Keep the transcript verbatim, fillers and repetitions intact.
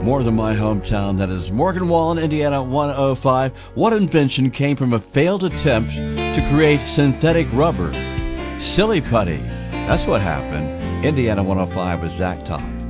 More than my hometown, that is Morgan Wallen, Indiana one oh five. What invention came from a failed attempt to create synthetic rubber? Silly putty. That's what happened. Indiana one oh five with Zach Top.